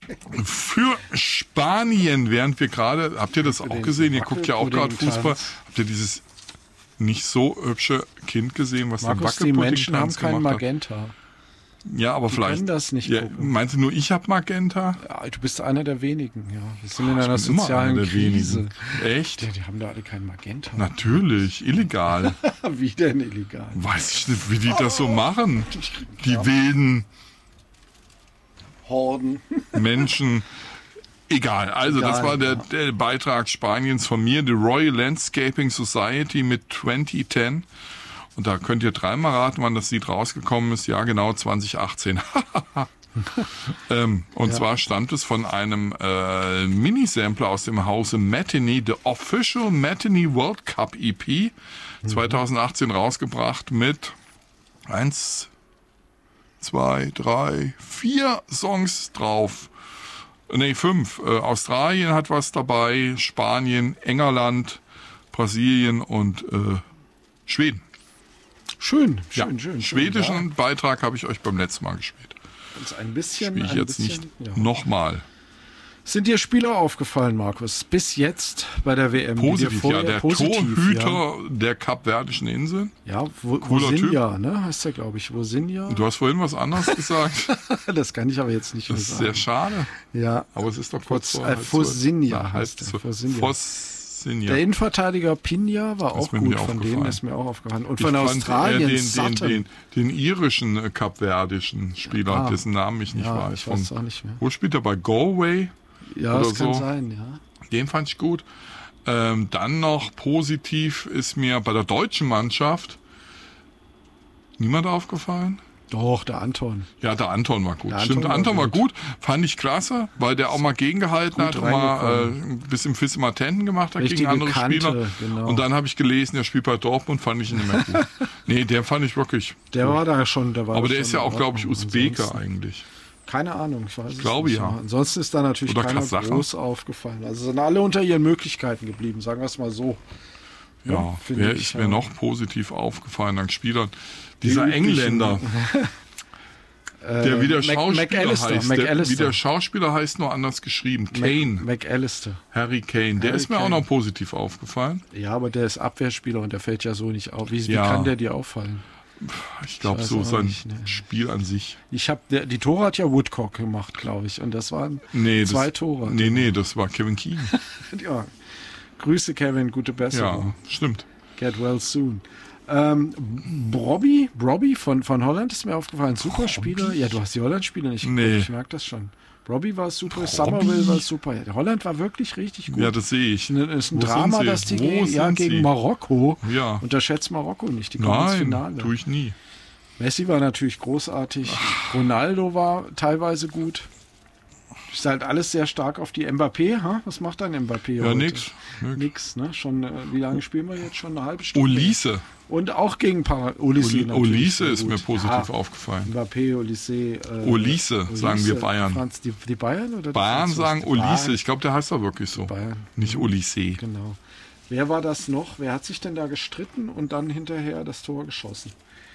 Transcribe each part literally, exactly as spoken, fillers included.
Für Spanien, während wir gerade, habt ihr das auch gesehen? Ihr guckt ja auch gerade Fußball. Habt ihr dieses nicht so hübsche Kind gesehen, was Markus, den die Menschen haben Wackelpudding-Tanz kein gemacht hat? Magenta. Ja, aber Die vielleicht. können das nicht Ja, gucken. meinst du nur, ich habe Magenta? Ja, du bist einer der wenigen, ja. Wir sind in Ich einer bin immer sozialen einer der Krise. wenigen. Echt? Die, die haben da alle kein Magenta. Natürlich, illegal. Wie denn illegal? Weiß ich nicht, wie die das so machen. Die wilden Horden. Menschen. Egal, also Egal, das war der, ja. der Beitrag Spaniens von mir, die Royal Landscaping Society mit zwanzig zehn. Und da könnt ihr dreimal raten, wann das Lied rausgekommen ist. Ja, genau, zwanzig achtzehn. ähm, und Ja. zwar stammt es von einem äh, Minisampler aus dem Hause Matinee, The Official Matinee World Cup E P, Mhm. zwanzig achtzehn rausgebracht mit eins, zwei, drei, vier Songs drauf. Nee, fünf. Äh, Australien hat was dabei, Spanien, England, Brasilien und äh, Schweden. Schön, Ja, schön, schön. schwedischen Ja. Beitrag habe ich euch beim letzten Mal gespielt. Uns ein bisschen, Spiele ich ein jetzt bisschen, nicht ja. nochmal. Sind dir Spieler aufgefallen, Markus? Bis jetzt bei der W M? die dir Positiv, vorher, ja. Der positiv, Torhüter der kapverdischen Inseln. Ja, ja wo, Cooler Wosinja, ne? Heißt der, glaube ich. Wosinja. Du hast vorhin was anderes gesagt. Das kann ich aber jetzt nicht Das mehr ist sagen. sehr schade. Ja, Aber es ist doch kurz Kurz, vor äh, halb zwölf. Fosinja Na, halb heißt der, zwölf. Fosinja. Fosinja. Der Innenverteidiger Pina war Das auch ist mir gut nicht von aufgefallen. denen, ist mir auch aufgefallen. Und Ich von fand Australien, eher den, den, Sutton. den, den irischen äh, kapverdischen Spieler, Ah. dessen Namen ich nicht Ja, weiß. ich weiß Von- auch nicht mehr. Wo spielt er? Bei Galway? Ja, oder das kann so. sein, ja. Den fand ich gut. Ähm, dann noch positiv ist mir bei der deutschen Mannschaft niemand aufgefallen. Doch, der Anton. Ja, der Anton war gut. Der Stimmt, der Anton Anton war war gut. Fand ich klasse, weil der auch mal gegengehalten Gut hat und mal äh, reingekommen. ein bisschen Fissimatenten gemacht hat Richtige gegen andere Kante, Spieler. genau. Und dann habe ich gelesen, der spielt bei Dortmund, fand ich ihn nicht mehr gut. Nee, der fand ich wirklich. Der war da schon. Der war Aber da der schon ist ja in auch, glaube ich, Ordnung. Usbeke Ansonsten- eigentlich. Keine Ahnung, ich weiß es glaube, nicht. ja. Aber ansonsten ist da natürlich Oder keiner Kasacher. groß aufgefallen. Also sind alle unter ihren Möglichkeiten geblieben, sagen wir es mal so. Ja, finde wer ich, ist ja. mir noch positiv aufgefallen an Spielern? Dieser üblichen, Engländer, der wie der Äh, Mac- Schauspieler McAllister, heißt. Der, wie McAllister. der Schauspieler heißt, nur anders geschrieben. Kane. Mac- McAllister. Harry Kane. Der Harry ist mir auch Kane. noch positiv aufgefallen. Ja, aber der ist Abwehrspieler und der fällt ja so nicht auf. Wie, wie Ja. kann der dir auffallen? Ich glaube, weiß so auch sein nicht, ne. Spiel an sich. Ich habe die Tore hat ja Woodcock gemacht, glaube ich, und das waren Nee, zwei das, Tore. Nee, nee, das war Kevin Keane. Ja. Grüße Kevin, gute Ja, Besserung. stimmt. Get well soon. Ähm, Brobby, Brobby von, von Holland ist mir aufgefallen. Super Spieler. Ja, du hast die Holland-Spiele nicht geguckt. Nee. Ich merke das schon. Brobby war super, Somerville war super. Ja, Holland war wirklich richtig gut. Ja, das sehe ich. Es ist ein, ist ein Wo Drama, sind sie? dass die Wo gegen, ja, sind gegen sie? Marokko. Ja. Unterschätzt Marokko nicht. Die kommen ins Nein, Finale. tue ich nie. Messi war natürlich großartig. Ronaldo war teilweise gut. Ist halt alles sehr stark auf die Mbappé. Ha? Was macht dann Mbappé Ja, heute? nix. nix. Nix, ne? Schon, äh, wie lange spielen wir jetzt? Schon eine halbe Stunde. Olise. Und auch gegen Para Olise. Oli- natürlich Olise sehr ist gut. mir positiv Ja, aufgefallen. Mbappé, Olise. Äh, Olise, sagen wir Bayern. Franz, die, die Bayern oder die Bayern Franzosen? sagen Die Olise. Bayern, Ich glaube, der heißt da wirklich so. Bayern. Nicht Olise. Genau. Wer war das noch? Wer hat sich denn da gestritten und dann hinterher das Tor geschossen?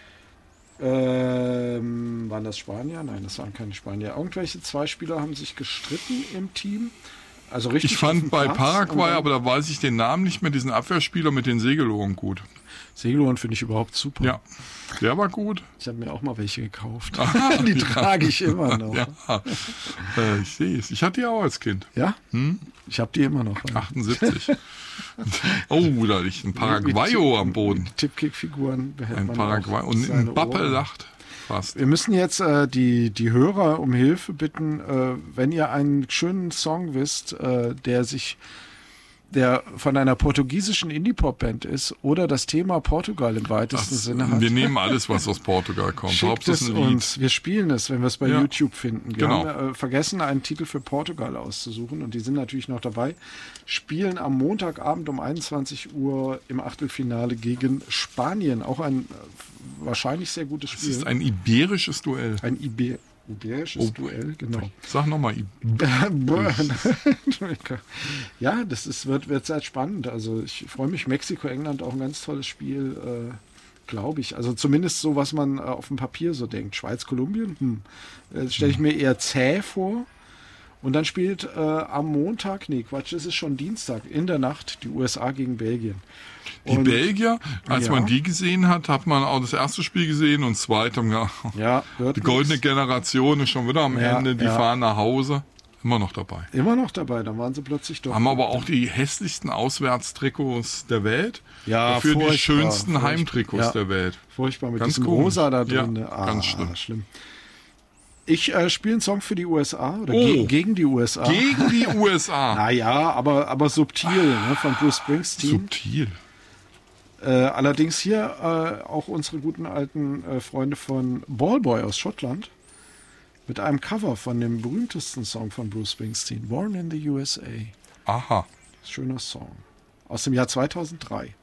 Ähm, waren das Spanier? Nein, das waren keine Spanier. Irgendwelche zwei Spieler haben sich gestritten im Team. Also richtig. Ich auf dem fand bei Platz. Paraguay, Und dann- aber da weiß ich den Namen nicht mehr, diesen Abwehrspieler mit den Segelohren gut. Segelohren finde ich überhaupt super. Ja, der war gut. Ich habe mir auch mal welche gekauft. Die trage ich immer noch. Ja, äh, ich sehe es. Ich hatte die auch als Kind. Ja? Ich habe die immer noch. achtundsiebzig. Oh, da liegt ein Paraguayo am Boden. Tippkick-Figuren behält Ein man Paraguay. auch Und seine ein Bappe Ohren. lacht fast. Wir müssen jetzt äh, die, die Hörer um Hilfe bitten, äh, wenn ihr einen schönen Song wisst, äh, der sich der von einer portugiesischen Indie-Pop-Band ist oder das Thema Portugal im weitesten Das, Sinne hat. wir nehmen alles, was aus Portugal kommt. Schickt Hauptsache es ein Lied. uns. Wir spielen es, wenn wir es bei Ja. YouTube finden. Wir Genau. haben äh, vergessen, einen Titel für Portugal auszusuchen und die sind natürlich noch dabei. Spielen am Montagabend um einundzwanzig Uhr im Achtelfinale gegen Spanien. Auch ein äh, wahrscheinlich sehr gutes Es Spiel. ist ein iberisches Duell. Ein Iber iberisches Oh. Duell, genau. Sag nochmal. Ja, das ist, wird, wird sehr spannend. Also ich freue mich. Mexiko, England auch ein ganz tolles Spiel, äh, glaube ich. Also zumindest so, was man äh, auf dem Papier so denkt. Schweiz, Kolumbien, hm. äh, stelle ich mir eher zäh vor. Und dann spielt äh, am Montag, nee Quatsch, es ist schon Dienstag, in der Nacht die U S A gegen Belgien. Die Und, Belgier, als ja. man die gesehen hat, hat man auch das erste Spiel gesehen und das zweite. Ja, hört die goldene nix. Generation ist schon wieder am Ja, Ende, die ja. fahren nach Hause. Immer noch dabei. Immer noch dabei, dann waren sie plötzlich doch. Haben aber auch die hässlichsten Auswärtstrikots der Welt. Ja, Dafür die furchtbar, schönsten furchtbar. Heimtrikots Ja. der Welt. Furchtbar mit Ganz diesem komisch. Rosa da Ja, drin. ah, ganz schlimm. schlimm. Ich äh, spiele einen Song für die U S A oder Oh. ge gegen die U S A. Gegen die U S A. Naja, aber, aber subtil, ne, von Bruce Springsteen. Subtil. Äh, allerdings hier äh, auch unsere guten alten äh, Freunde von Ballboy aus Schottland mit einem Cover von dem berühmtesten Song von Bruce Springsteen, Born in the U S A. Aha. Schöner Song. Aus dem Jahr zweitausenddrei.